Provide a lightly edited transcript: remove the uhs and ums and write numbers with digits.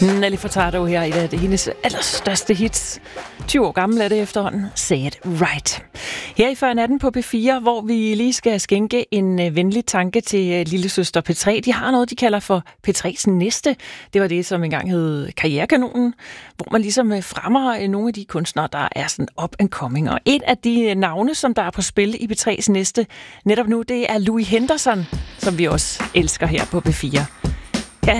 Nelly Furtado her, et af hendes allerstørste hits. 20 år gammel er det efterhånden. Say it right. Her i Før natten på P4, hvor vi lige skal skænke en venlig tanke til lillesøster P3. De har noget, de kalder for P3's næste. Det var det, som engang hed Karrierekanonen, hvor man ligesom fremmer nogle af de kunstnere, der er sådan up and coming. Og et af de navne, som der er på spil i P3's næste netop nu, det er Louis Henderson, som vi også elsker her på P4.